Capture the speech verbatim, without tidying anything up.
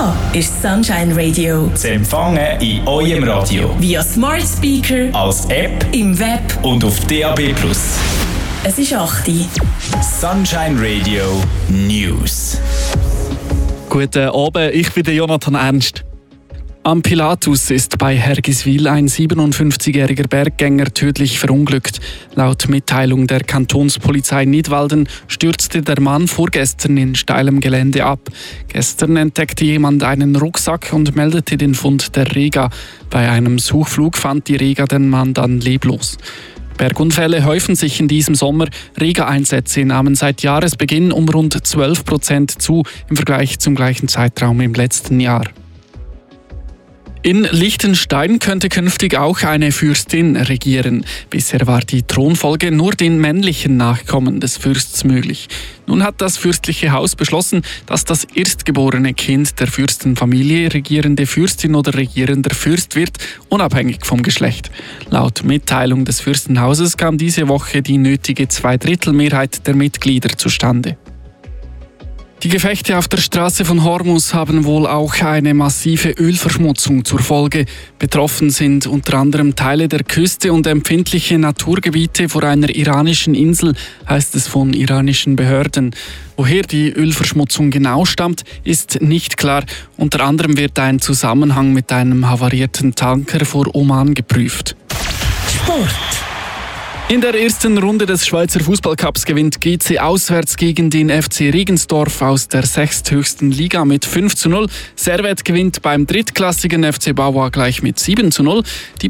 Da ist Sunshine Radio. Zu empfangen in eurem Radio. Via Smart Speaker, als App, im Web und auf D A B plus. Es ist acht Uhr. Sunshine Radio News. Guten Abend, ich bin der Jonathan Ernst. Am Pilatus ist bei Hergiswil ein siebenundfünfzigjähriger Berggänger tödlich verunglückt. Laut Mitteilung der Kantonspolizei Nidwalden stürzte der Mann vorgestern in steilem Gelände ab. Gestern entdeckte jemand einen Rucksack und meldete den Fund der Rega. Bei einem Suchflug fand die Rega den Mann dann leblos. Bergunfälle häufen sich in diesem Sommer. Rega-Einsätze nahmen seit Jahresbeginn um rund zwölf Prozent zu im Vergleich zum gleichen Zeitraum im letzten Jahr. In Liechtenstein könnte künftig auch eine Fürstin regieren. Bisher war die Thronfolge nur den männlichen Nachkommen des Fürsts möglich. Nun hat das fürstliche Haus beschlossen, dass das erstgeborene Kind der Fürstenfamilie regierende Fürstin oder regierender Fürst wird, unabhängig vom Geschlecht. Laut Mitteilung des Fürstenhauses kam diese Woche die nötige Zweidrittelmehrheit der Mitglieder zustande. Die Gefechte auf der Straße von Hormuz haben wohl auch eine massive Ölverschmutzung zur Folge. Betroffen sind unter anderem Teile der Küste und empfindliche Naturgebiete vor einer iranischen Insel, heißt es von iranischen Behörden. Woher die Ölverschmutzung genau stammt, ist nicht klar. Unter anderem wird ein Zusammenhang mit einem havarierten Tanker vor Oman geprüft. Sport. In der ersten Runde des Schweizer Fußballcups gewinnt G C auswärts gegen den F C Regensdorf aus der sechsthöchsten Liga mit fünf zu null. Servet gewinnt beim drittklassigen F C Bavois gleich mit sieben zu null. Die